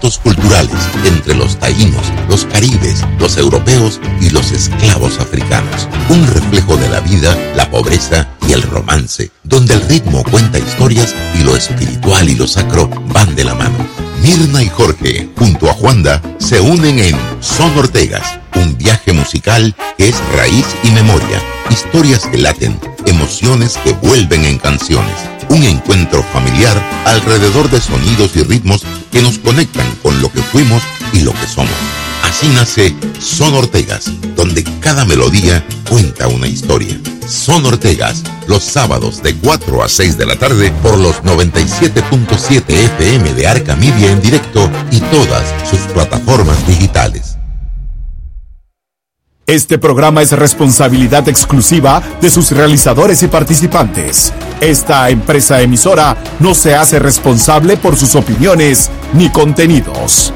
conflictos culturales entre los taínos, los caribes, los europeos y los esclavos africanos. Un reflejo de la vida, la pobreza y el romance, donde el ritmo cuenta historias y lo espiritual y lo sacro van de la mano. Mirna y Jorge, junto a Juanda, se unen en Son Ortegas, un viaje musical que es raíz y memoria, historias que laten, emociones que vuelven en canciones. Un encuentro familiar alrededor de sonidos y ritmos que nos conectan con lo que fuimos y lo que somos. Así nace Son Ortegas, donde cada melodía cuenta una historia. Son Ortegas, los sábados de 4 a 6 de la tarde por los 97.7 FM de Arca Media en directo y todas sus plataformas digitales. Este programa es responsabilidad exclusiva de sus realizadores y participantes. Esta empresa emisora no se hace responsable por sus opiniones ni contenidos.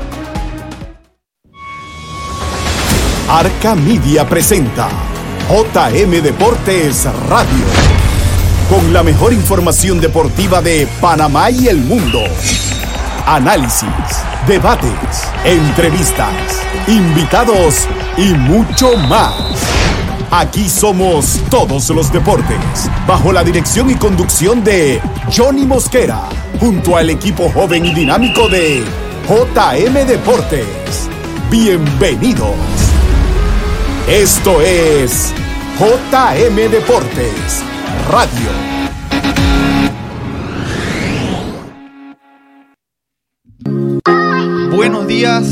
Arca Media presenta JM Deportes Radio, con la mejor información deportiva de Panamá y el mundo. Análisis, debates, entrevistas, invitados y mucho más. Aquí somos todos los deportes, bajo la dirección y conducción de Johnny Mosquera, junto al equipo joven y dinámico de JM Deportes. Bienvenidos. Esto es JM Deportes Radio. Buenos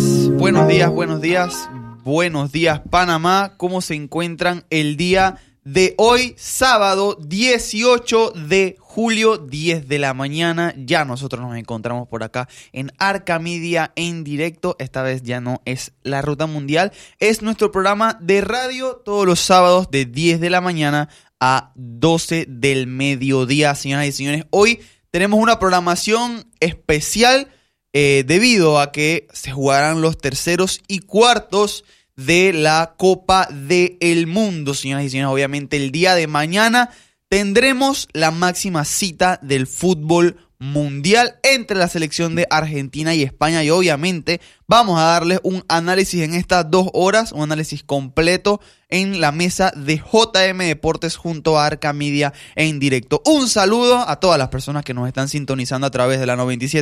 días Panamá, ¿cómo se encuentran el día de hoy? Sábado 18 de julio, 10 de la mañana, ya nosotros nos encontramos por acá en Arca Media en directo. Esta vez ya no es la Ruta Mundial, es nuestro programa de radio todos los sábados de 10 de la mañana a 12 del mediodía. Señoras y señores, hoy tenemos una programación especial debido a que se jugarán los terceros y cuartos de la Copa del Mundo. Señoras y señores, obviamente el día de mañana tendremos la máxima cita del fútbol mundial entre la selección de Argentina y España, y obviamente vamos a darles un análisis en estas 2 horas, un análisis completo en la mesa de JM Deportes junto a Arca Media en directo. Un saludo a todas las personas que nos están sintonizando a través de la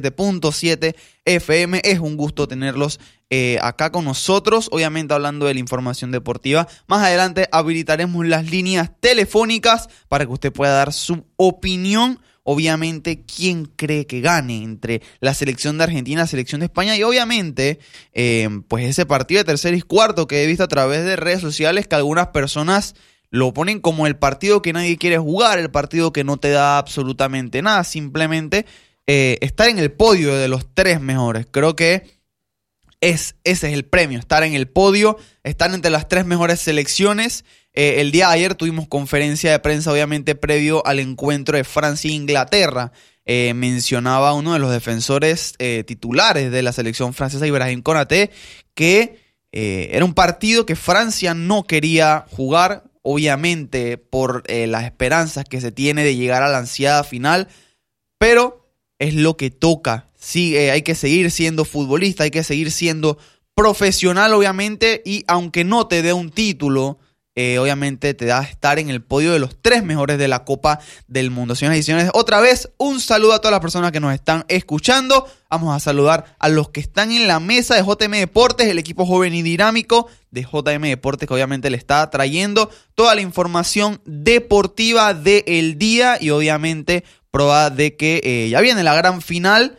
97.7 FM. Es un gusto tenerlos acá con nosotros, obviamente hablando de la información deportiva. Más adelante habilitaremos las líneas telefónicas para que usted pueda dar su opinión. Obviamente, ¿quién cree que gane entre la selección de Argentina y la selección de España? Y obviamente, pues ese partido de tercer y cuarto que he visto a través de redes sociales, que algunas personas lo ponen como el partido que nadie quiere jugar, el partido que no te da absolutamente nada, simplemente estar en el podio de los 3 mejores. Creo que ese es el premio, estar en el podio, estar entre las 3 mejores selecciones. El día de ayer tuvimos conferencia de prensa, obviamente, previo al encuentro de Francia e Inglaterra. Mencionaba uno de los defensores titulares de la selección francesa, Ibrahim Konaté, que era un partido que Francia no quería jugar, obviamente, por las esperanzas que se tiene de llegar a la ansiada final, pero es lo que toca. Sí, hay que seguir siendo futbolista, hay que seguir siendo profesional, obviamente, y aunque no te dé un título, obviamente te da a estar en el podio de los 3 mejores de la Copa del Mundo. Señoras y señores, otra vez un saludo a todas las personas que nos están escuchando. Vamos a saludar a los que están en la mesa de JM Deportes, el equipo joven y dinámico de JM Deportes, que obviamente le está trayendo toda la información deportiva del día y obviamente prueba de que ya viene la gran final,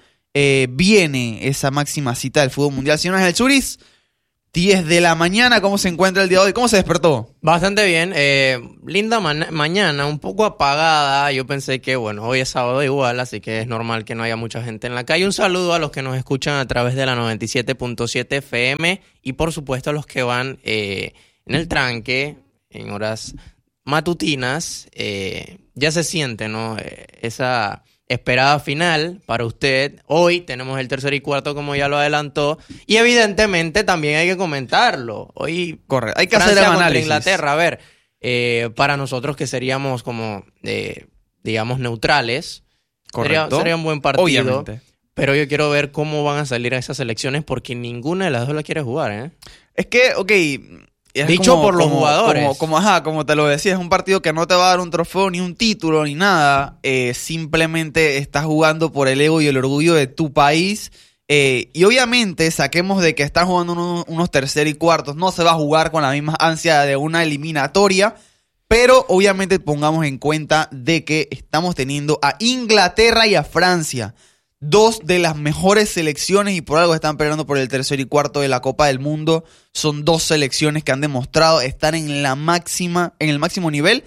viene esa máxima cita del fútbol mundial. Señoras del Churis, 10 de la mañana, ¿cómo se encuentra el día de hoy? ¿Cómo se despertó? Bastante bien, linda mañana, un poco apagada. Yo pensé que, bueno, hoy es sábado igual, así que es normal que no haya mucha gente en la calle. Un saludo a los que nos escuchan a través de la 97.7 FM y por supuesto a los que van en el tranque, en horas matutinas. Ya se siente, ¿no? Esa esperada final para usted. Hoy tenemos el tercer y cuarto, como ya lo adelantó, y evidentemente también hay que comentarlo. Hoy correcto, hay que Francia hacer el contra análisis. Inglaterra. A ver, para nosotros que seríamos como, digamos, neutrales, Correcto. sería un buen partido. Obviamente. Pero yo quiero ver cómo van a salir a esas selecciones porque ninguna de las dos la quiere jugar, ¿eh? Es que, ok... Es dicho por los jugadores. Como te lo decía, es un partido que no te va a dar un trofeo, ni un título, ni nada. Simplemente estás jugando por el ego y el orgullo de tu país. Y obviamente, saquemos de que están jugando unos tercer y cuartos. No se va a jugar con la misma ansia de una eliminatoria. Pero obviamente pongamos en cuenta de que estamos teniendo a Inglaterra y a Francia. Dos de las mejores selecciones y por algo están peleando por el tercer y cuarto de la Copa del Mundo. Son dos selecciones que han demostrado estar en el máximo nivel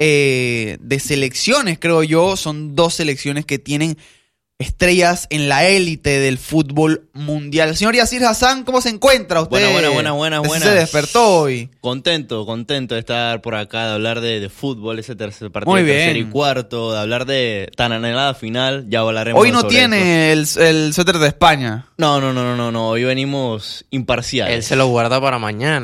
de selecciones, creo yo. Son dos selecciones que tienen estrellas en la élite del fútbol mundial. Señor Yacir Hassan, ¿cómo se encuentra usted? Buenas. Se despertó hoy. Contento de estar por acá, de hablar de fútbol, ese tercer partido, Muy bien. tercer y cuarto, de hablar de tan anhelada final. Ya hablaremos. Hoy no sobre tiene el suéter de España. No. Hoy venimos imparciales. Él se lo guarda para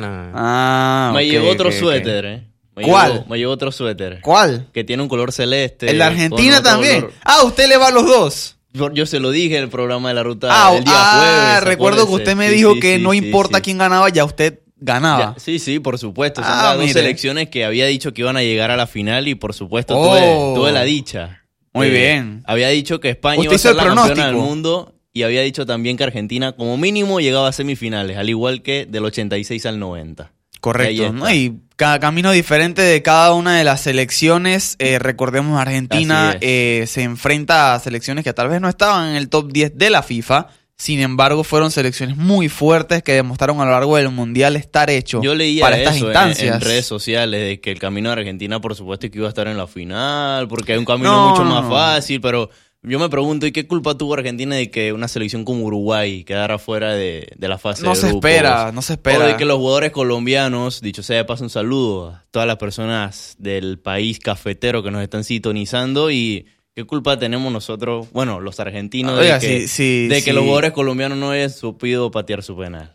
mañana. Me llevó otro suéter, ¿eh? ¿Cuál? Me llevó otro suéter. ¿Cuál? Que tiene un color celeste. ¿El de Argentina también? Color. Usted le va a los dos. Yo se lo dije en el programa de la ruta del día jueves. Recuerdo que usted me dijo que no importa quién ganaba, ya usted ganaba. Sí, por supuesto. Son las dos selecciones que había dicho que iban a llegar a la final y por supuesto tuve la dicha. Muy bien. Había dicho que España iba a ser la campeona del mundo y había dicho también que Argentina como mínimo llegaba a semifinales, al igual que del 86 al 90. Correcto, ¿no? Y cada camino diferente de cada una de las selecciones. Recordemos, Argentina se enfrenta a selecciones que tal vez no estaban en el top 10 de la FIFA. Sin embargo, fueron selecciones muy fuertes que demostraron a lo largo del Mundial estar hecho para estas instancias. En redes sociales, de que el camino de Argentina, por supuesto, que iba a estar en la final, porque hay un camino mucho más fácil, pero... Yo me pregunto, ¿y qué culpa tuvo Argentina de que una selección como Uruguay quedara fuera de la fase de grupos? No se espera. O de que los jugadores colombianos, dicho sea de paso, un saludo a todas las personas del país cafetero que nos están sintonizando. Y ¿qué culpa tenemos nosotros, bueno, los argentinos, de que los jugadores colombianos no hayan supido patear su penal?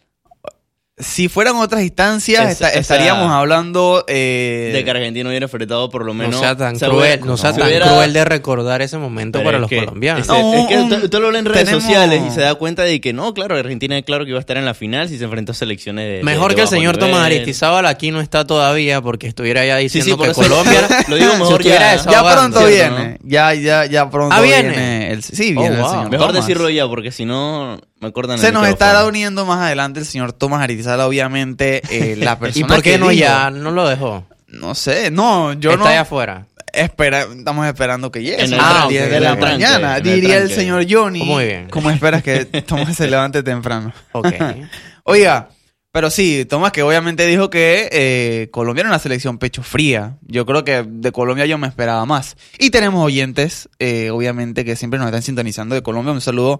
Si fueran otras instancias, estaríamos hablando... de que Argentina hubiera enfrentado por lo menos... No sea tan cruel de recordar ese momento para los colombianos. Es que usted lo lee en redes sociales y se da cuenta de que no, claro, Argentina claro que iba a estar en la final si se enfrentó a selecciones de... Mejor que el señor Tomás Aristizábal aquí no está todavía porque estuviera ya diciendo que Colombia... Lo digo mejor ya pronto viene. Ya pronto viene. Sí, viene el señor Mejor Tomás. decirlo ya porque si no... Se nos estará uniendo más adelante el señor Tomás Aristizábal, obviamente, la persona. ¿Y por qué no ya no lo dejó? No sé, yo no. Está allá afuera. Estamos esperando que llegue. En el 10 de la mañana, diría el señor Johnny. Muy bien. ¿Cómo esperas que Tomás se levante temprano? Ok. Oiga, pero sí, Tomás, que obviamente dijo que Colombia era una selección pecho fría. Yo creo que de Colombia yo me esperaba más. Y tenemos oyentes, obviamente, que siempre nos están sintonizando de Colombia. Un saludo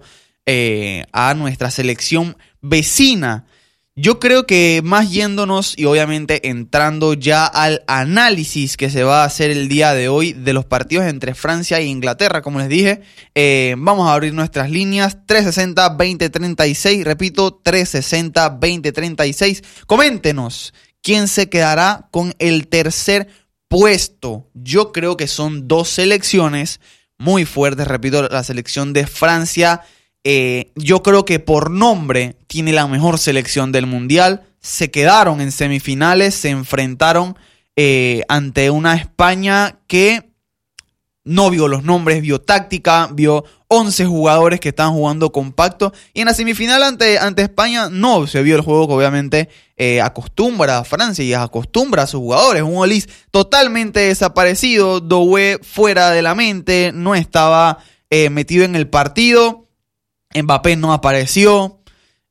a nuestra selección vecina. Yo creo que más yéndonos y obviamente entrando ya al análisis que se va a hacer el día de hoy de los partidos entre Francia e Inglaterra, como les dije, vamos a abrir nuestras líneas 360-2036, repito, 360-2036. Coméntenos quién se quedará con el tercer puesto. Yo creo que son dos selecciones muy fuertes, repito, la selección de Francia. Yo creo que por nombre tiene la mejor selección del mundial. Se quedaron en semifinales, se enfrentaron ante una España que no vio los nombres, vio táctica, vio 11 jugadores que estaban jugando compacto. Y en la semifinal ante España no se vio el juego que obviamente acostumbra a Francia y acostumbra a sus jugadores. Un Olís totalmente desaparecido, Doué fuera de la mente, no estaba metido en el partido. Mbappé no apareció.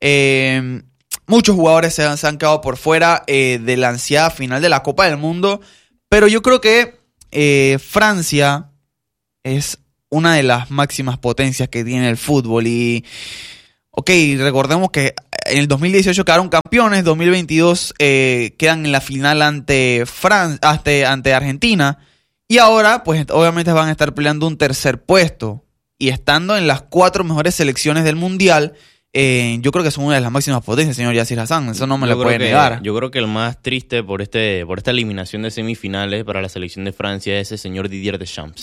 Muchos jugadores se han quedado por fuera de la ansiada final de la Copa del Mundo. Pero yo creo que Francia es una de las máximas potencias que tiene el fútbol. Y, recordemos que en el 2018 quedaron campeones. 2022 quedan en la final ante Argentina. Y ahora, pues obviamente van a estar peleando un tercer puesto. Y estando en las 4 mejores selecciones del Mundial, yo creo que son una de las máximas potencias, señor Yacir Hassan. Eso no me lo puede negar. Yo creo que el más triste por esta eliminación de semifinales para la selección de Francia es el señor Didier Deschamps.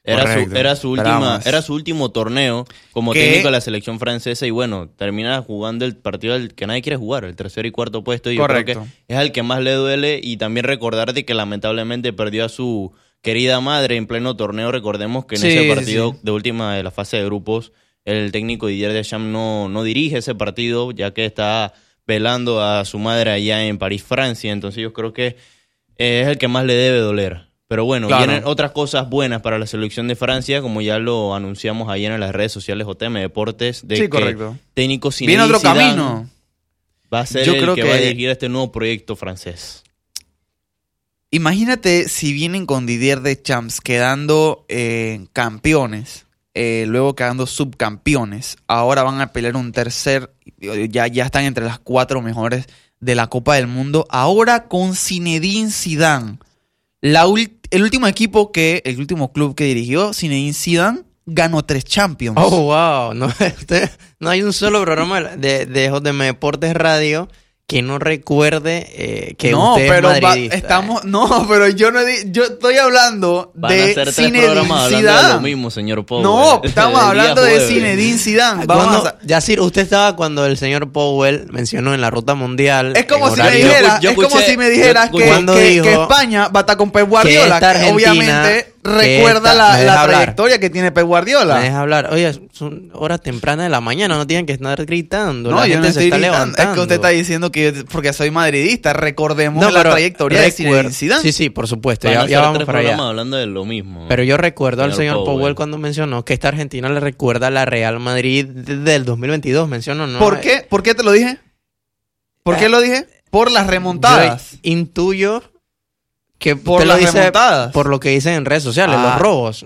Era su último torneo como técnico de la selección francesa y bueno, termina jugando el partido que nadie quiere jugar, el tercer y cuarto puesto, y yo creo que es el que más le duele. Y también recordarte que lamentablemente perdió a su querida madre en pleno torneo. Recordemos que en ese partido de última de la fase de grupos, el técnico Didier Deschamps no dirige ese partido, ya que está velando a su madre allá en París, Francia. Entonces yo creo que es el que más le debe doler. Pero bueno, vienen otras cosas buenas para la selección de Francia, como ya lo anunciamos ayer en las redes sociales JM Deportes, de que técnico Zinedine Zidane otro camino. Va a ser el que va a dirigir este nuevo proyecto francés. Imagínate si vienen con Didier Deschamps quedando campeones, luego quedando subcampeones. Ahora van a pelear un tercer, ya están entre las 4 mejores de la Copa del Mundo. Ahora con Zinedine Zidane. El último club que dirigió, Zinedine Zidane, ganó 3 Champions. Oh, wow. No hay un solo programa de JM Deportes Radio que no recuerde que usted es madridista. Pero yo estoy hablando de Zinedine Zidane. De lo mismo, señor Powell. No, estamos hablando de Zinedine Zidane. Yacir, usted estaba cuando el señor Powell mencionó en la ruta mundial. Es como si me dijeras que España va a estar con Pep Guardiola, que obviamente recuerda la trayectoria que tiene Pep Guardiola. Me deja hablar. Oye, son horas tempranas de la mañana, no tienen que estar gritando. No, la gente se está levantando. Es que usted está diciendo que porque soy madridista, recordemos la trayectoria de Zinedine Zidane. Sí, por supuesto. Ya vamos para allá. Hablando de lo mismo. Pero yo recuerdo al señor Powell cuando mencionó que esta Argentina le recuerda a la Real Madrid del 2022. Mencionó, ¿no? ¿Por qué? ¿Por qué te lo dije? ¿Por qué lo dije? Por las remontadas. Yo intuyo que por las remontadas. Por lo que dicen en redes sociales, los robos.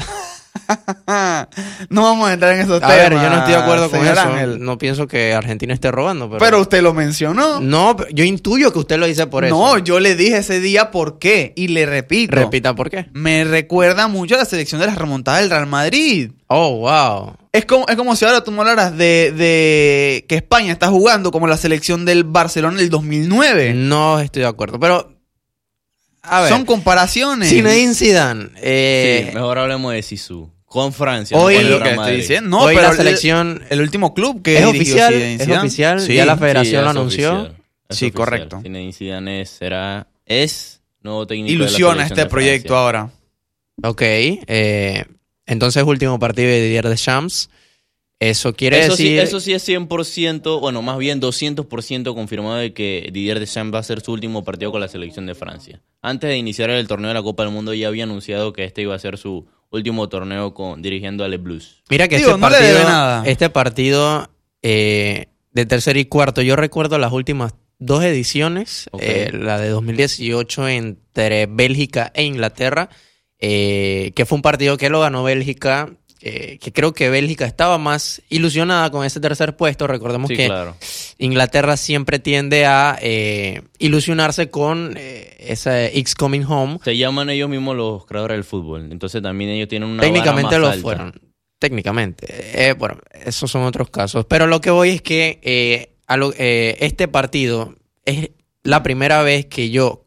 No vamos a entrar en esos temas. A ver, yo no estoy de acuerdo con eso. Ángel. No pienso que Argentina esté robando. Pero usted lo mencionó. No, yo intuyo que usted lo dice por eso. No, yo le dije ese día por qué. Y le repito. Repita por qué. Me recuerda mucho a la selección de las remontadas del Real Madrid. Oh, wow. Es como si ahora tú me hablaras de que España está jugando como la selección del Barcelona del 2009. No estoy de acuerdo, pero a ver. Son comparaciones. Zinedine Zidane. Sí, mejor hablemos de Zizou. Con Francia. Hoy es lo que estoy diciendo. No, hoy pero la selección... El último club que es oficial. Es oficial. Sí, ya la federación lo anunció. Sí, correcto. Zinedine Zidane es nuevo técnico. Ilusiona este proyecto ahora. Ok. Entonces, último partido de Didier Deschamps. Eso quiere decir... Eso sí es 100%, bueno, más bien 200% confirmado de que Didier Deschamps va a ser su último partido con la selección de Francia. Antes de iniciar el torneo de la Copa del Mundo ya había anunciado que este iba a ser su último torneo dirigiendo a Les Blues. Mira que este partido de tercer y cuarto, yo recuerdo las últimas 2 ediciones, la de 2018 entre Bélgica e Inglaterra, que fue un partido que lo ganó Bélgica, que creo que Bélgica estaba más ilusionada con ese tercer puesto. Recordemos que Inglaterra siempre tiende a ilusionarse con ese X coming home. Se llaman ellos mismos los creadores del fútbol, entonces también ellos tienen una técnicamente vara más lo alta. fueron. Técnicamente. Bueno, esos son otros casos. Pero lo que voy es que este partido es la primera vez que yo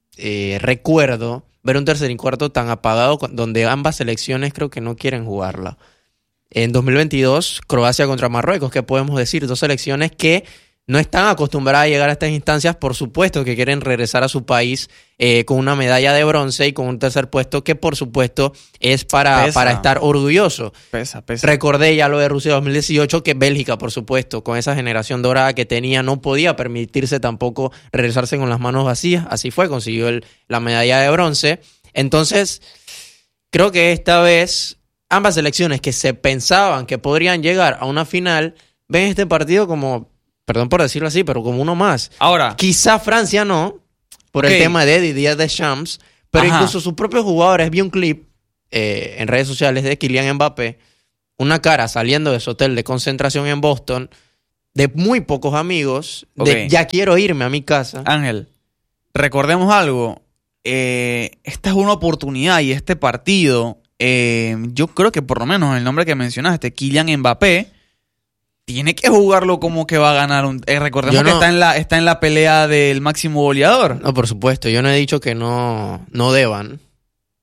recuerdo ver un tercer y cuarto tan apagado, donde ambas selecciones creo que no quieren jugarla. En 2022, Croacia contra Marruecos, ¿qué podemos decir? 2 selecciones que no están acostumbradas a llegar a estas instancias, por supuesto que quieren regresar a su país con una medalla de bronce y con un tercer puesto que por supuesto es para estar orgulloso. Pesa. Recordé ya lo de Rusia 2018, que Bélgica, por supuesto, con esa generación dorada que tenía, no podía permitirse tampoco regresarse con las manos vacías. Así fue, consiguió la medalla de bronce. Entonces, creo que esta vez ambas selecciones que se pensaban que podrían llegar a una final, ven este partido como... Perdón por decirlo así, pero como uno más. Ahora, quizá Francia no, por el tema de Didier Deschamps, pero incluso sus propios jugadores. Vi un clip en redes sociales de Kylian Mbappé, una cara saliendo de su hotel de concentración en Boston, de muy pocos amigos, de ya quiero irme a mi casa. Ángel, recordemos algo. Esta es una oportunidad y este partido, yo creo que por lo menos el nombre que mencionaste, Kylian Mbappé, tiene que jugarlo como que va a ganar un... recordemos que está en la pelea del máximo goleador. No, por supuesto. Yo no he dicho que no deban.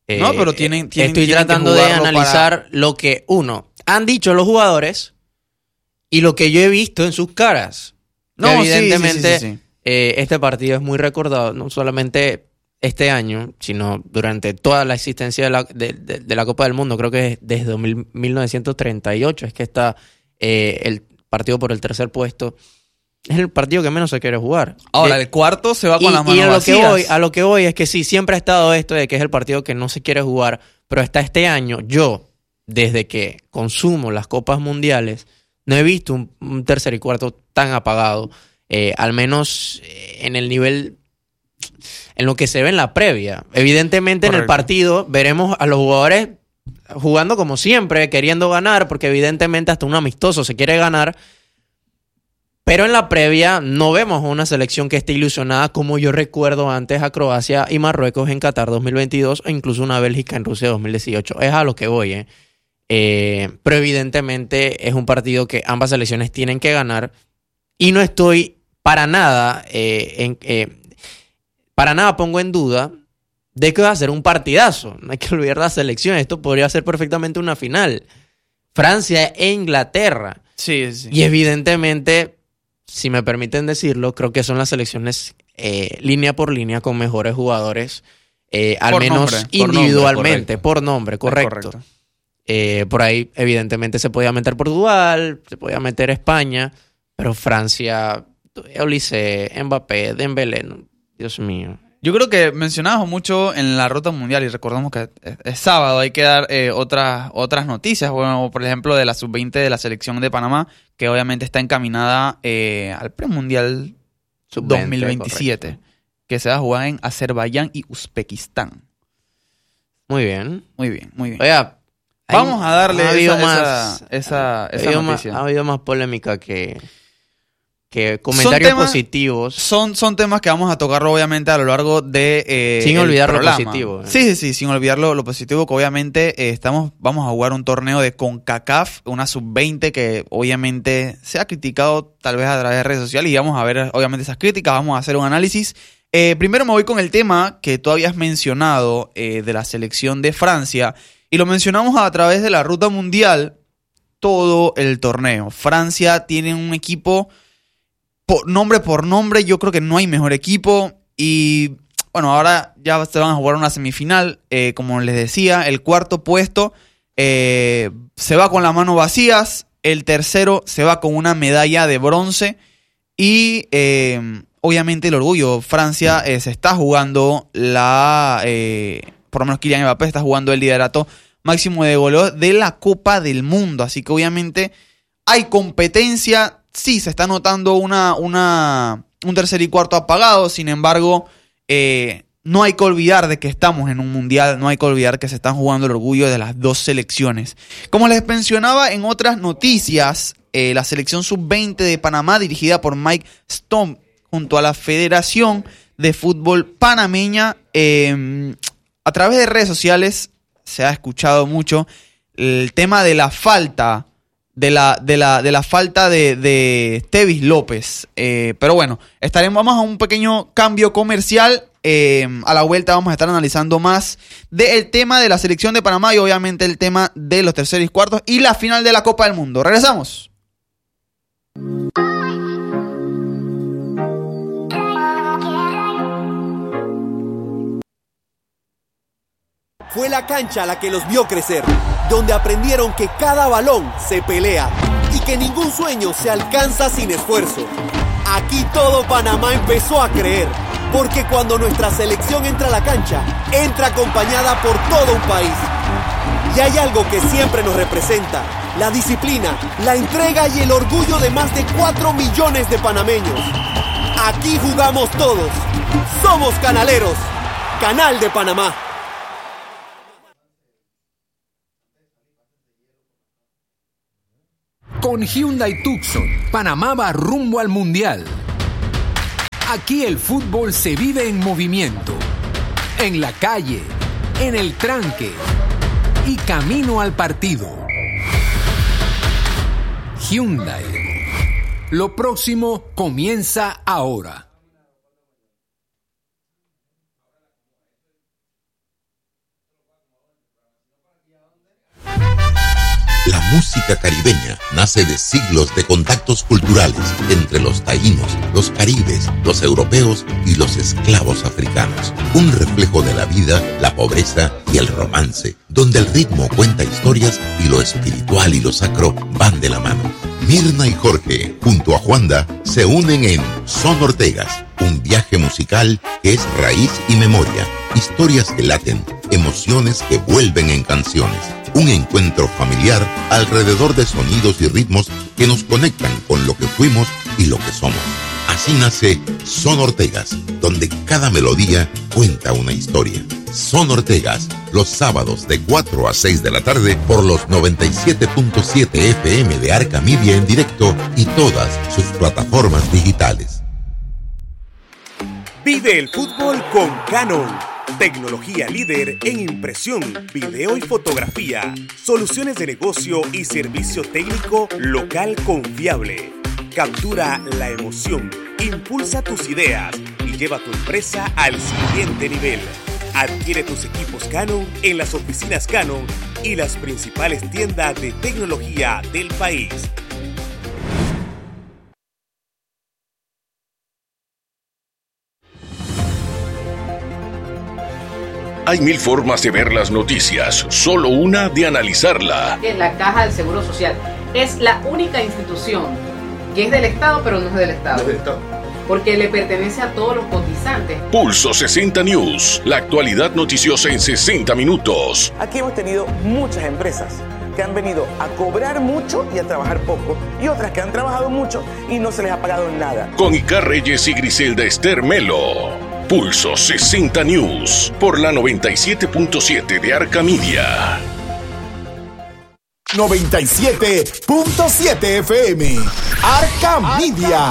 No, pero tienen estoy tratando de analizar lo que, han dicho los jugadores y lo que yo he visto en sus caras. No, evidentemente, sí. Este partido es muy recordado, no solamente este año, sino durante toda la existencia de la Copa del Mundo. Creo que desde 1938 es que está el partido por el tercer puesto. Es el partido que menos se quiere jugar. Ahora, el cuarto se va con las manos vacías. A lo que voy es que sí, siempre ha estado esto de que es el partido que no se quiere jugar, pero hasta este año, yo, desde que consumo las Copas Mundiales, no he visto un tercer y cuarto tan apagado, al menos en el nivel, en lo que se ve en la previa. Evidentemente, correcto, en el partido veremos a los jugadores jugando como siempre, queriendo ganar, porque evidentemente hasta un amistoso se quiere ganar. Pero en la previa no vemos una selección que esté ilusionada como yo recuerdo antes a Croacia y Marruecos en Qatar 2022 o incluso una Bélgica en Rusia 2018. Es a lo que voy, pero evidentemente es un partido que ambas selecciones tienen que ganar y no estoy para nada, pongo en duda de que va a ser un partidazo. No hay que olvidar la selección. Esto podría ser perfectamente una final. Francia e Inglaterra. Sí. Y evidentemente, si me permiten decirlo, creo que son las selecciones línea por línea con mejores jugadores, al por menos nombre, individualmente, por nombre, correcto. Por ahí, evidentemente, se podía meter Portugal, se podía meter España, pero Francia, Olise, Mbappé, Dembélé, Dios mío. Yo creo que mencionábamos mucho en la ruta mundial y recordamos que es sábado, hay que dar otras noticias, bueno, por ejemplo de la sub-20 de la selección de Panamá, que obviamente está encaminada al premundial sub-20 2027, correcto, que se va a jugar en Azerbaiyán y Uzbekistán. Muy bien. Oiga, vamos a darle esa noticia. Ha habido más polémica que comentarios positivos. Son temas que vamos a tocarlo obviamente a lo largo de sin olvidar lo positivo. Sí, sin olvidar lo positivo, que obviamente vamos a jugar un torneo de CONCACAF, una sub-20 que obviamente se ha criticado tal vez a través de redes sociales y vamos a ver obviamente esas críticas, vamos a hacer un análisis. Primero me voy con el tema que tú habías mencionado de la selección de Francia y lo mencionamos a través de la ruta mundial todo el torneo. Francia tiene un equipo por nombre, yo creo que no hay mejor equipo. Y bueno, ahora ya se van a jugar una semifinal. Como les decía, el cuarto puesto se va con las manos vacías. El tercero se va con una medalla de bronce. Y obviamente el orgullo. Francia se está jugando por lo menos Kylian Mbappé está jugando el liderato máximo de goleo de la Copa del Mundo. Así que obviamente hay competencia. Sí, se está notando un tercer y cuarto apagado. Sin embargo, no hay que olvidar de que estamos en un mundial. No hay que olvidar que se están jugando el orgullo de las dos selecciones. Como les mencionaba en otras noticias, la selección sub-20 de Panamá, dirigida por Mike Stone, junto a la Federación de Fútbol Panameña, a través de redes sociales se ha escuchado mucho el tema de la falta de la falta de Tevis López. Pero bueno, vamos a un pequeño cambio comercial. A la vuelta vamos a estar analizando más del tema de la selección de Panamá y obviamente el tema de los terceros y cuartos y la final de la Copa del Mundo. Regresamos. Fue la cancha la que los vio crecer, donde aprendieron que cada balón se pelea y que ningún sueño se alcanza sin esfuerzo. Aquí todo Panamá empezó a creer, porque cuando nuestra selección entra a la cancha, entra acompañada por todo un país. Y hay algo que siempre nos representa: la disciplina, la entrega y el orgullo de más de 4 millones de panameños. Aquí jugamos todos. Somos canaleros. Canal de Panamá. Con Hyundai Tucson, Panamá va rumbo al Mundial. Aquí el fútbol se vive en movimiento, en la calle, en el tranque y camino al partido. Hyundai. Lo próximo comienza ahora. música caribeña nace de siglos de contactos culturales entre los taínos, los caribes, los europeos y los esclavos africanos. Un reflejo de la vida, la pobreza y el romance, donde el ritmo cuenta historias y lo espiritual y lo sacro van de la mano. Mirna y Jorge, junto a Juanda, se unen en Son Ortegas, un viaje musical que es raíz y memoria, historias que laten, emociones que vuelven en canciones. Un encuentro familiar alrededor de sonidos y ritmos que nos conectan con lo que fuimos y lo que somos. Así nace Son Ortegas, donde cada melodía cuenta una historia. Son Ortegas, los sábados de 4 a 6 de la tarde por los 97.7 FM de Arca Media en directo y todas sus plataformas digitales. Vive el fútbol con Canon. Tecnología líder en impresión, video y fotografía. Soluciones de negocio y servicio técnico local confiable. Captura la emoción, impulsa tus ideas y lleva tu empresa al siguiente nivel. Adquiere tus equipos Canon en las oficinas Canon y las principales tiendas de tecnología del país. Hay mil formas de ver las noticias, solo una de analizarla. Es la Caja del Seguro Social. Es la única institución que es del Estado, pero no es del Estado. No es del Estado. Porque le pertenece a todos los cotizantes. Pulso 60 News, la actualidad noticiosa en 60 minutos. Aquí hemos tenido muchas empresas que han venido a cobrar mucho y a trabajar poco, y otras que han trabajado mucho y no se les ha pagado nada. Con Icar Reyes y Griselda Esther Melo. Pulso 60 News, por la 97.7 de Arca Media. 97.7 FM, Arca Media.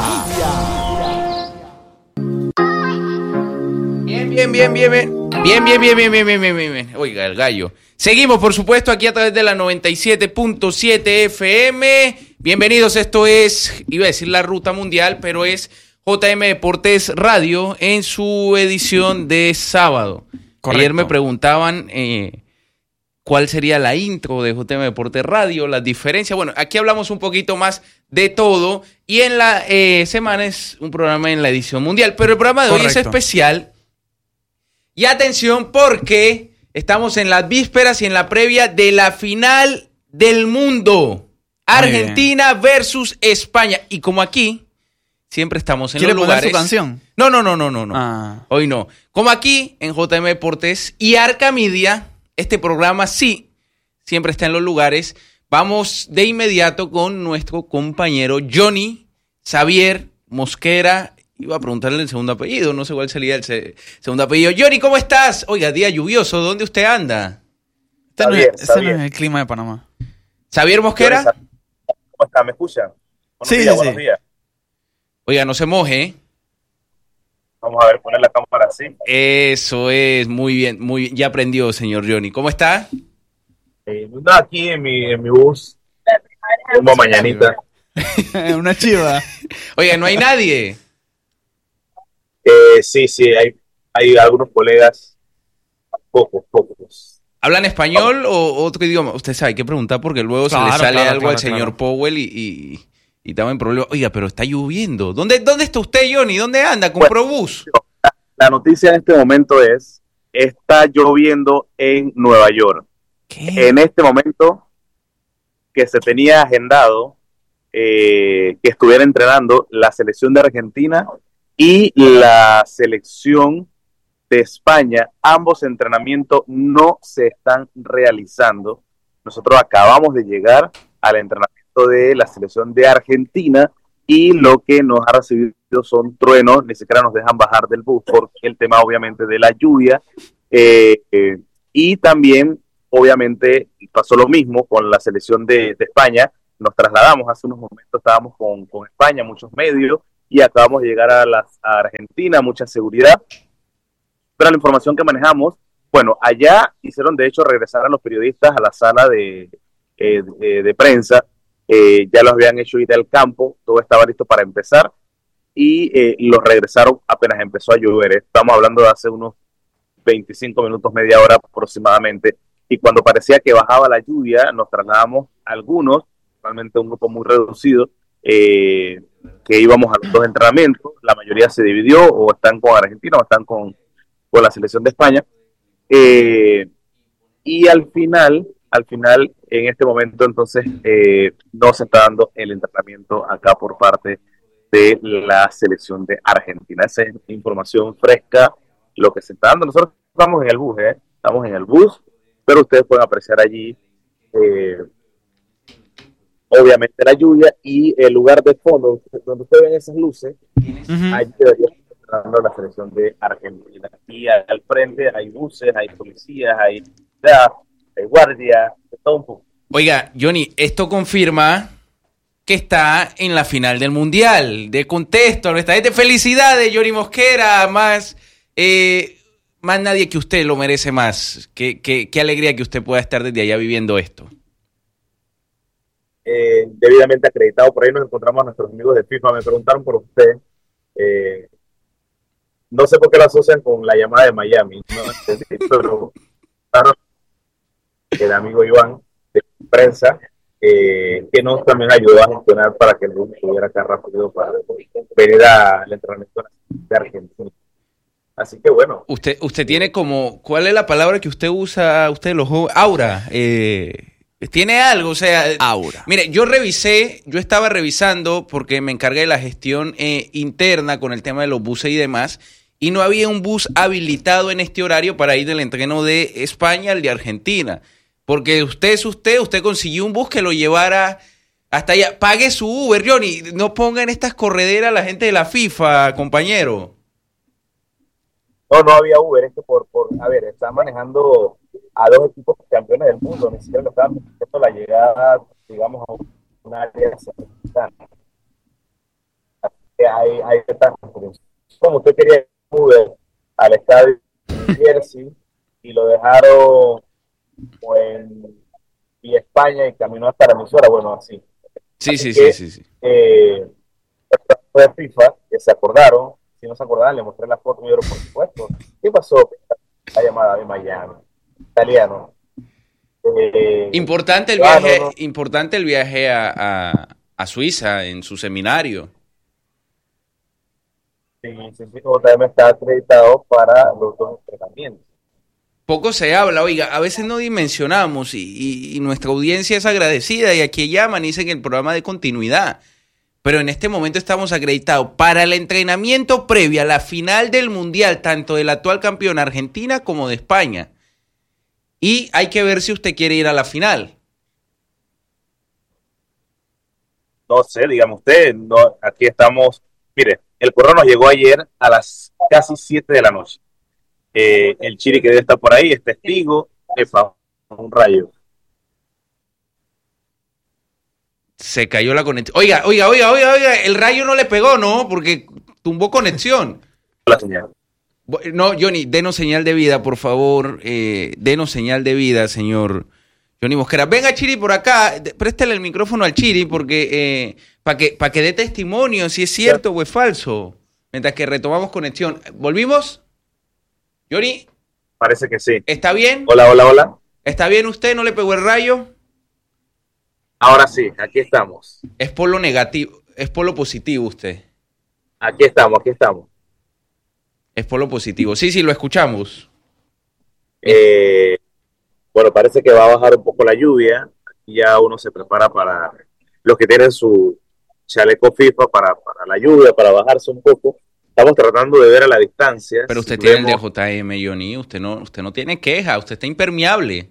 Bien. Oiga, el gallo. Seguimos, por supuesto, aquí a través de la 97.7 FM. Bienvenidos, esto es, iba a decir la Ruta Mundial, pero es JM Deportes Radio en su edición de sábado. Correcto. Ayer me preguntaban cuál sería la intro de JM Deportes Radio, las diferencias. Bueno, aquí hablamos un poquito más de todo y en la semana es un programa en la edición mundial, pero el programa de hoy es especial. Y atención porque estamos en las vísperas y en la previa de la final del mundo. Argentina versus España. Y como aquí siempre estamos en los lugares. ¿Quiere poner su canción? No. Hoy no. Como aquí en JM Deportes y Arca Media, este programa sí siempre está en los lugares. Vamos de inmediato con nuestro compañero Johnny Xavier Mosquera. Iba a preguntarle el segundo apellido, no sé cuál sería el segundo apellido. Johnny, ¿cómo estás? Oiga, día lluvioso, ¿dónde usted anda? Este no es el clima de Panamá. ¿Xavier Mosquera? ¿Cómo está? ¿Me escuchan? Buenos días. Oiga, no se moje. Vamos a ver, poner la cámara así. Eso es, muy bien. Ya aprendió, señor Johnny. ¿Cómo está? Aquí en mi bus, como mañanita. Una chiva. Oiga, ¿no hay nadie? Sí, hay algunos colegas, pocos. ¿Hablan español o otro idioma? Usted sabe, hay que preguntar porque luego se le sale algo al señor Powell y estamos en problema. Oiga, pero está lloviendo. ¿Dónde está usted, Johnny? ¿Dónde anda? ¿Compró bus? La noticia en este momento está lloviendo en Nueva York. ¿Qué? En este momento que se tenía agendado que estuviera entrenando la selección de Argentina y la selección de España, ambos entrenamientos no se están realizando. Nosotros acabamos de llegar al entrenamiento de la selección de Argentina y lo que nos ha recibido son truenos, ni siquiera nos dejan bajar del bus por el tema obviamente de la lluvia, y también obviamente pasó lo mismo con la selección de España. Nos trasladamos hace unos momentos, estábamos con España, muchos medios, y acabamos de llegar a Argentina, mucha seguridad, pero la información que manejamos, bueno, allá hicieron de hecho regresar a los periodistas a la sala de prensa, ya los habían hecho ir al campo, todo estaba listo para empezar, y los regresaron apenas empezó a llover. Estamos hablando de hace unos 25 minutos, media hora aproximadamente, y cuando parecía que bajaba la lluvia, nos trasladamos algunos, realmente un grupo muy reducido, que íbamos a los 2 entrenamientos. La mayoría se dividió, o están con Argentina o están con la selección de España. Y al final, en este momento, entonces, no se está dando el entrenamiento acá por parte de la selección de Argentina. Esa es información fresca, lo que se está dando. Nosotros estamos en el bus, pero ustedes pueden apreciar allí, obviamente, la lluvia y el lugar de fondo, donde ustedes ven esas luces, allí debería estar dando la selección de Argentina. Y al frente hay buses, hay policías, hay guardia, de todo un poco. Oiga, Johnny, esto confirma que está en la final del Mundial. De contexto a nuestra gente. Felicidades, Johnny Mosquera, más nadie que usted lo merece más. Qué alegría que usted pueda estar desde allá viviendo esto. Debidamente acreditado, por ahí nos encontramos a nuestros amigos de FIFA. Me preguntaron por usted. No sé por qué lo asocian con la llamada de Miami, ¿no? Pero el amigo Iván de prensa, que nos también ayudó a gestionar para que el grupo estuviera acá rápido para venir al entrenamiento de Argentina. Así que bueno. Usted tiene como, ¿cuál es la palabra que usted usa, usted los jóvenes? Aura. Tiene algo, o sea, aura. Mire, yo estaba revisando porque me encargué de la gestión interna con el tema de los buses y demás, y no había un bus habilitado en este horario para ir del entreno de España al de Argentina. Porque usted consiguió un bus que lo llevara hasta allá. Pague su Uber, Johnny. No pongan estas correderas a la gente de la FIFA, compañero. No había Uber. Es que están manejando a 2 equipos campeones del mundo. Ni siquiera lo estaban haciendo la llegada, digamos, a un área cercana. Así que hay esta conclusión. Como usted quería Uber al estadio Jersey y lo dejaron en España y caminó hasta la emisora, bueno, así. Sí. De FIFA, que se acordaron, si no se acordaban, le mostré la foto, yo, por supuesto. ¿Qué pasó? La llamada de Miami, italiano. Importante el viaje a Suiza en su seminario. Sí, JM está acreditado para los 2 entrenamientos. Poco se habla, oiga, a veces no dimensionamos y nuestra audiencia es agradecida y aquí llaman y dicen el programa de continuidad, pero en este momento estamos acreditados para el entrenamiento previo a la final del Mundial, tanto del actual campeón Argentina como de España, y hay que ver si usted quiere ir a la final. No sé, dígame usted, aquí estamos, mire, el correo nos llegó ayer a las casi 7 de la noche. El Chiri que debe estar por ahí es testigo. Un rayo. Se cayó la conexión. Oiga, el rayo no le pegó, ¿no? Porque tumbó conexión. La señal. No, Johnny, denos señal de vida, por favor. Denos señal de vida, señor Johnny Mosquera. Venga, Chiri, por acá. Préstale el micrófono al Chiri porque para que dé testimonio si es cierto o es falso. Mientras que retomamos conexión. ¿Volvimos? Johnny. Parece que sí. ¿Está bien? Hola. ¿Está bien usted? ¿No le pegó el rayo? Ahora sí, aquí estamos. Es polo negativo, es polo positivo usted. Aquí estamos. Es polo positivo. Sí, lo escuchamos. Bueno, parece que va a bajar un poco la lluvia. Aquí ya uno se prepara para los que tienen su chaleco FIFA para la lluvia, para bajarse un poco. Estamos tratando de ver a la distancia. Pero usted tiene el de JM, Johnny. Usted no tiene queja. Usted está impermeable.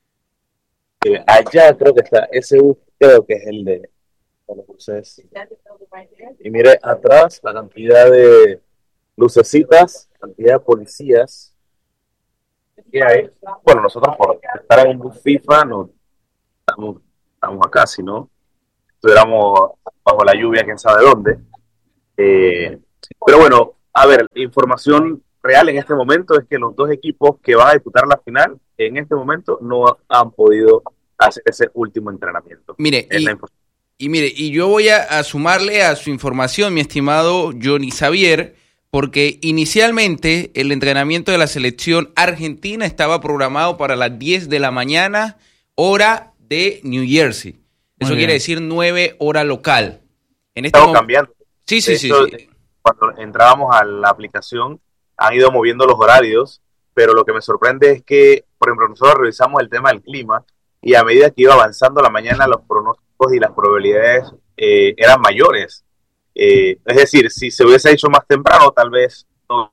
Allá creo que está. Ese creo que es el de los buses. Y mire, atrás la cantidad de lucecitas, cantidad de policías que hay. Bueno, nosotros por estar en un bus FIFA no estamos acá, si no estuviéramos bajo la lluvia, quién sabe dónde. Pero bueno, a ver, información real en este momento es que los 2 equipos que van a disputar la final en este momento no han podido hacer ese último entrenamiento. Mire, y yo voy a sumarle a su información, mi estimado Johnny Xavier, porque inicialmente el entrenamiento de la selección argentina estaba programado para las 10 de la mañana, hora de New Jersey. Eso quiere decir 9 hora local. Estamos cambiando. Sí. Cuando entrábamos a la aplicación, han ido moviendo los horarios, pero lo que me sorprende es que, por ejemplo, nosotros revisamos el tema del clima y a medida que iba avanzando la mañana, los pronósticos y las probabilidades eran mayores. Es decir, si se hubiese hecho más temprano, tal vez no.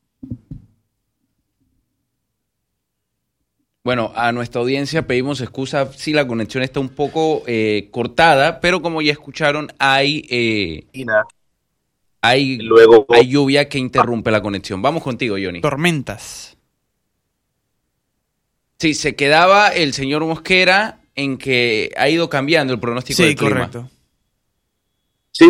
Bueno, a nuestra audiencia pedimos excusa si la conexión está un poco cortada, pero como ya escucharon, hay lluvia que interrumpe la conexión. Vamos contigo, Johnny. Tormentas. Sí, se quedaba el señor Mosquera en que ha ido cambiando el pronóstico del clima. Correcto. Sí.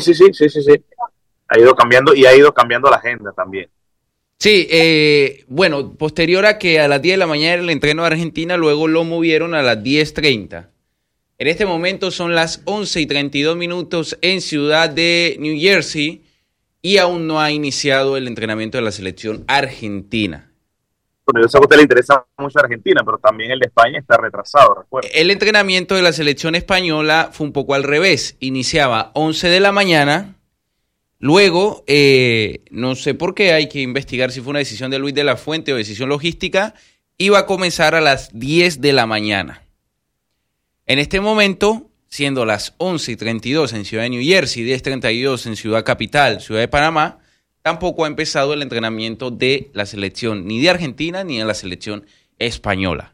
Ha ido cambiando y ha ido cambiando la agenda también. Sí, bueno, posterior a que a las 10 de la mañana el entreno de Argentina, luego lo movieron a las 10:30. En este momento son las 11:32 en Ciudad de New Jersey y aún no ha iniciado el entrenamiento de la selección argentina. Bueno, yo sé que a usted le interesa mucho Argentina, pero también el de España está retrasado, recuerda. El entrenamiento de la selección española fue un poco al revés. Iniciaba 11 de la mañana. Luego, no sé por qué, hay que investigar si fue una decisión de Luis de la Fuente o decisión logística, iba a comenzar a las 10 de la mañana. En este momento, siendo las 11:32 en Ciudad de New Jersey, 10:32 en Ciudad Capital, Ciudad de Panamá, tampoco ha empezado el entrenamiento de la selección, ni de Argentina ni de la selección española.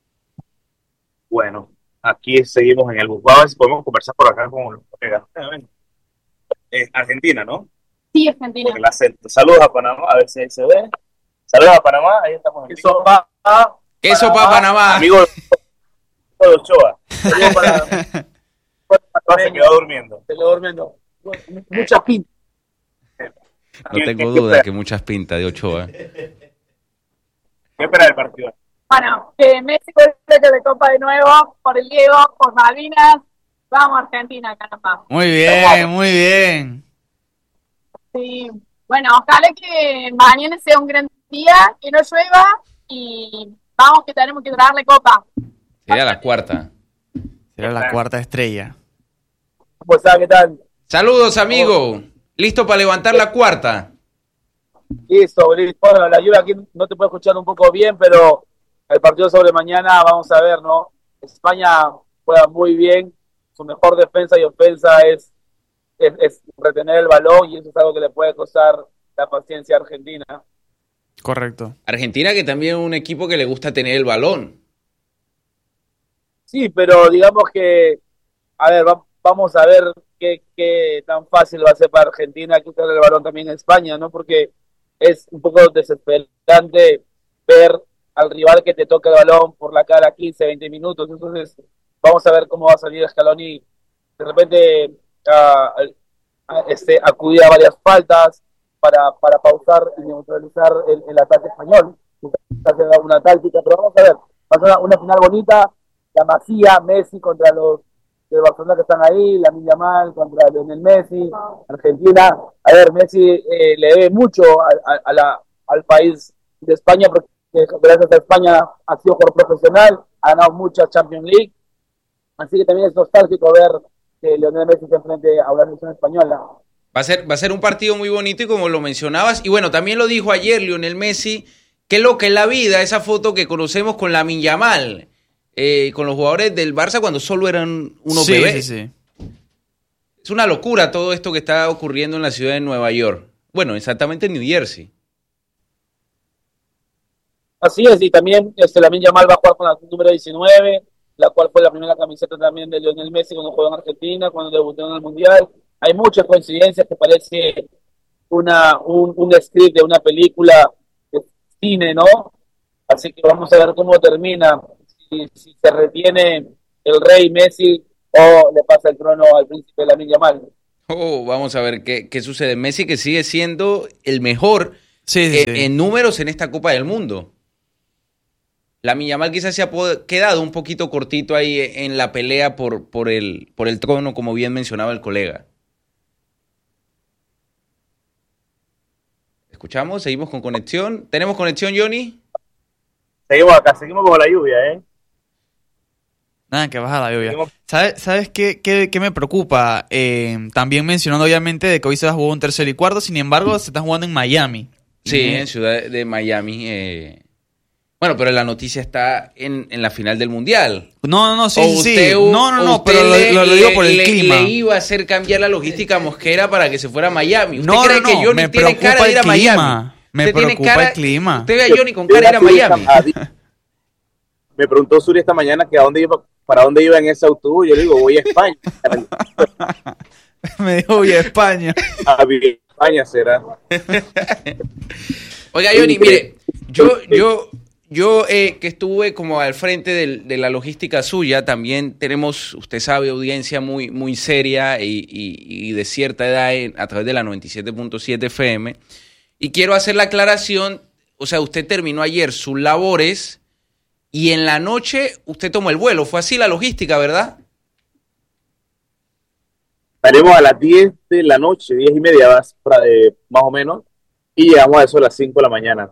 Bueno, aquí seguimos en el bus. Vamos a ver si podemos conversar por acá con los colegas. Argentina, ¿no? Sí, Argentina. Por el acento. Saludos a Panamá, a ver si ahí se ve. Saludos a Panamá, ahí estamos. Queso para Panamá. Amigo de Ochoa. Saludos para se quedó durmiendo. Muchas pintas. No tengo duda que muchas pintas de Ochoa. ¿Qué espera del partido? Bueno, México de Copa de nuevo, por el Diego, por Malvinas. Vamos, Argentina, Canapá. Muy bien. Sí, bueno, ojalá que mañana sea un gran día, que no llueva y vamos que tenemos que darle copa. Será la cuarta. Será la cuarta estrella. Pues, ¿qué tal? Saludos, amigo. ¿Listo para levantar la cuarta? Listo. Bueno, la lluvia aquí no te puedo escuchar un poco bien, pero el partido sobre mañana, vamos a ver, ¿no? España juega muy bien. Su mejor defensa y ofensa es retener el balón y eso es algo que le puede costar la paciencia a Argentina. Correcto. Argentina que también es un equipo que le gusta tener el balón. Sí, pero digamos que, a ver, vamos a ver qué tan fácil va a ser para Argentina quitarle el balón también a España, ¿no? Porque es un poco desesperante ver al rival que te toca el balón por la cara 15, 20 minutos, entonces vamos a ver cómo va a salir Scaloni. De repente acudir a varias faltas para pausar y neutralizar el ataque español. Hace una táctica, pero vamos a ver. Va a ser una final bonita. La Masía, Messi contra los de Barcelona que están ahí, Lamine Yamal contra Lionel Messi, Argentina. A ver, Messi le debe mucho al país de España, porque gracias a España ha sido jugador profesional, ha ganado muchas Champions League. Así que también es nostálgico ver que Lionel Messi se enfrente a una selección española. Va a ser un partido muy bonito y como lo mencionabas, y bueno, también lo dijo ayer Lionel Messi, que lo que es la vida, esa foto que conocemos con Lamine Yamal, con los jugadores del Barça cuando solo eran unos bebés. Sí. Es una locura todo esto que está ocurriendo en la ciudad de Nueva York. Bueno, exactamente en New Jersey. Así es, y también Lamine Yamal va a jugar con la número 19, la cual fue la primera camiseta también de Lionel Messi cuando jugó en Argentina, cuando debutó en el Mundial. Hay muchas coincidencias que parece un script de una película de cine, ¿no? Así que vamos a ver cómo termina, si se retiene el rey Messi o le pasa el trono al príncipe Lamine Yamal. Vamos a ver qué sucede. Messi que sigue siendo el mejor en números en esta Copa del Mundo. Lamine Yamal quizás se ha quedado un poquito cortito ahí en la pelea por el trono, como bien mencionaba el colega. escuchamos, seguimos con conexión. ¿Tenemos conexión, Johnny? Seguimos acá, seguimos con la lluvia, Nada, que baja la lluvia. ¿Sabes qué me preocupa? También mencionando obviamente de que hoy se va a jugar un tercer y cuarto, sin embargo se está jugando en Miami. Sí, en Ciudad de Miami. Bueno, pero la noticia está en la final del Mundial. No, sí. No, pero lo digo por el clima. Le iba a hacer cambiar la logística a Mosquera para que se fuera a Miami. ¿Usted cree que Johnny tiene cara de ir a Miami? Me preocupa el clima. Usted ve a Johnny con cara de ir a Miami. Me preguntó Suri esta mañana que para dónde iba en ese autobús. Yo le digo, voy a España. Me dijo, voy a España. A España será. Oiga, Johnny, mire, yo que estuve como al frente de la logística suya, también tenemos, usted sabe, audiencia muy seria y de cierta edad a través de la 97.7 FM. Y quiero hacer la aclaración, o sea, usted terminó ayer sus labores y en la noche usted tomó el vuelo. Fue así la logística, ¿verdad? Salimos a las 10 de la noche, 10:30 más o menos, y llegamos a eso a las 5 de la mañana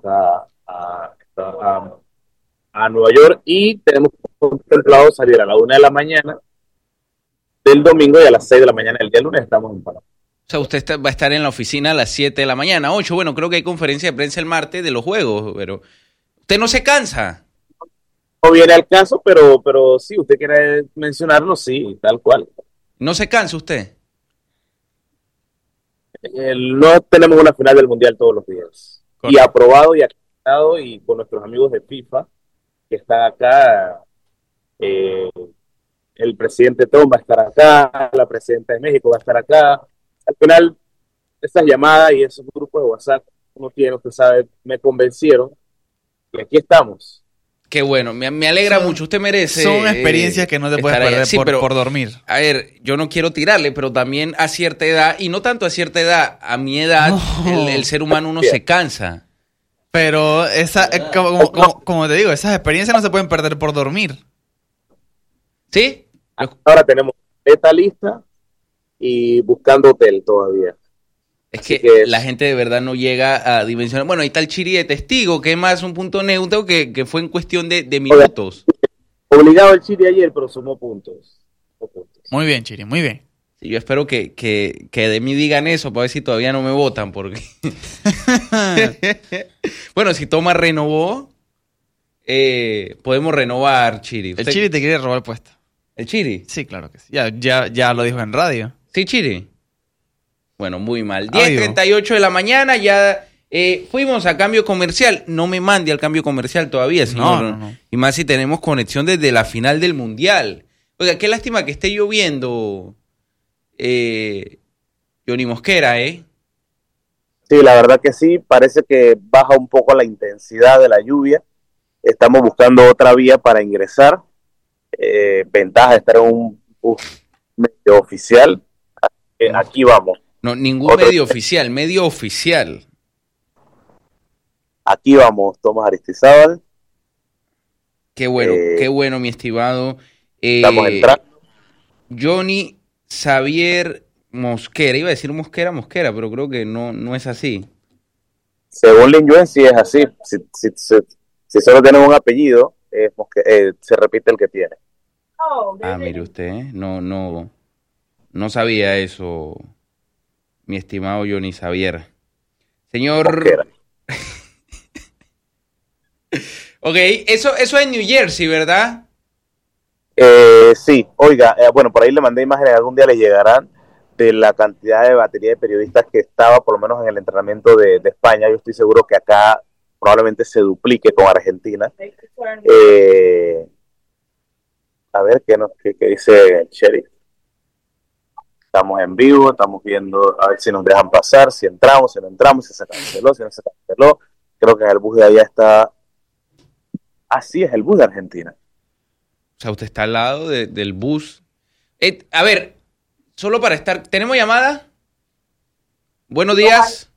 a Nueva York, y tenemos contemplado salir a la 1 de la mañana del domingo y a las 6 de la mañana del día lunes estamos en Panamá. O sea, usted va a estar en la oficina a las 7 de la mañana, 8. Bueno, creo que hay conferencia de prensa el martes de los juegos, pero ¿usted no se cansa? No viene al caso, pero sí, usted quiere mencionarlo, sí, tal cual. ¿No se cansa usted? No tenemos una final del Mundial todos los días. Correcto. Y aprobado y acreditado, y con nuestros amigos de FIFA que están acá, el presidente Tom va a estar acá, la presidenta de México va a estar acá. Al final, estas llamadas y esos grupos de WhatsApp uno tiene, usted sabe, me convencieron y aquí estamos. Qué bueno, me alegra mucho, usted merece. Son experiencias que no te puedes perder por dormir. A ver, yo no quiero tirarle, pero también a cierta edad, y no tanto a cierta edad, a mi edad, el ser humano uno se cansa. Pero como te digo, esas experiencias no se pueden perder por dormir. ¿Sí? Ahora tenemos esta lista y buscando hotel todavía. Es que la gente de verdad no llega a dimensionar. Bueno, ahí está el Chiri de testigo, que es más un punto neutro que fue en cuestión de minutos. Obligado el Chiri ayer, pero sumó puntos. Muy bien, Chiri, muy bien. Sí, yo espero que de mí digan eso para ver si todavía no me votan, porque... Bueno, si Tomás renovó, podemos renovar, Chiri. El Chiri te quiere robar el puesto. ¿El Chiri? Sí, claro que sí. Ya lo dijo en radio. Sí, Chiri. Bueno, muy mal. 10:38 de la mañana, ya fuimos a cambio comercial. No me mande al cambio comercial todavía, señor. No. Y más si tenemos conexión desde la final del Mundial. Oiga, qué lástima que esté lloviendo, Johnny Mosquera, ¿eh? Sí, la verdad que sí. Parece que baja un poco la intensidad de la lluvia. Estamos buscando otra vía para ingresar. Ventaja de estar en un bus medio oficial. Aquí vamos. No, ningún medio oficial, medio oficial. Aquí vamos, Tomás Aristizábal. Qué bueno, mi estimado. Estamos entrando. Johnny Xavier Mosquera. Iba a decir Mosquera, pero creo que no es así. Según Lin Yuen, sí es así. Si solo tiene un apellido, se repite el que tiene. Mire usted, no sabía eso, mi estimado Johnny Xavier. Señor... Ok, eso es en New Jersey, ¿verdad? Sí, oiga, bueno, por ahí le mandé imágenes, algún día le llegarán, de la cantidad de batería de periodistas que estaba, por lo menos en el entrenamiento de España. Yo estoy seguro que acá probablemente se duplique con Argentina. A ver, ¿qué dice Sheriff? Estamos en vivo, estamos viendo a ver si nos dejan pasar, si entramos, si no entramos, si se canceló, si no se canceló. Creo que en el bus de allá está... Así es el bus de Argentina. O sea, usted está al lado del bus. A ver, solo para estar... ¿Tenemos llamada? Buenos días.